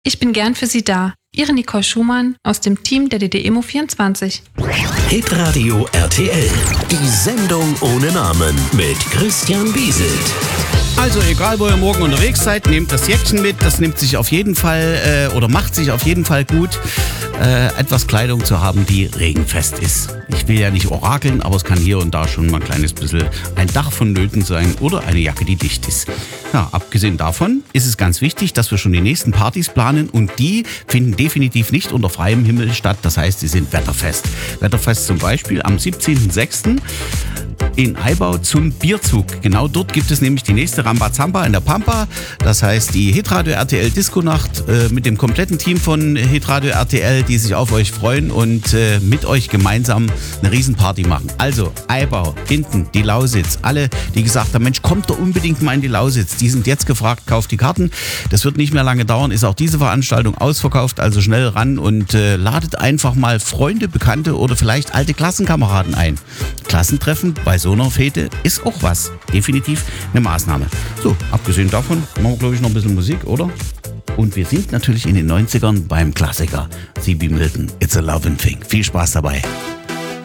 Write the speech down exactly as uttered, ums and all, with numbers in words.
Ich bin gern für Sie da. Ihre Nicole Schumann aus dem Team der D D Emo vierundzwanzig. Hitradio R T L, die Sendung ohne Namen mit Christian Bieselt. Also egal, wo ihr morgen unterwegs seid, nehmt das Jäckchen mit. Das nimmt sich auf jeden Fall äh, oder macht sich auf jeden Fall gut, äh, etwas Kleidung zu haben, die regenfest ist. Ich will ja nicht orakeln, aber es kann hier und da schon mal ein kleines bisschen ein Dach vonnöten sein oder eine Jacke, die dicht ist. Ja, abgesehen davon ist es ganz wichtig, dass wir schon die nächsten Partys planen und die finden definitiv nicht unter freiem Himmel statt. Das heißt, sie sind wetterfest. Wetterfest zum Beispiel am siebzehnten sechsten in Eibau zum Bierzug. Genau dort gibt es nämlich die nächste Rambazamba in der Pampa. Das heißt, die Hitradio R T L Disco-Nacht äh, mit dem kompletten Team von Hitradio R T L, die sich auf euch freuen und äh, mit euch gemeinsam eine Riesenparty machen. Also Eibau, hinten die Lausitz. Alle, die gesagt haben, Mensch, kommt doch unbedingt mal in die Lausitz. Die sind jetzt gefragt, kauft die Karten. Das wird nicht mehr lange dauern, ist auch diese Veranstaltung ausverkauft. Also schnell ran und äh, ladet einfach mal Freunde, Bekannte oder vielleicht alte Klassenkameraden ein. Klassentreffen bei so einer Fete ist auch was. Definitiv eine Maßnahme. So, abgesehen davon machen wir, glaube ich, noch ein bisschen Musik, oder? Und wir sind natürlich in den neunzigern beim Klassiker C B Milton, It's a Lovin' Thing. Viel Spaß dabei.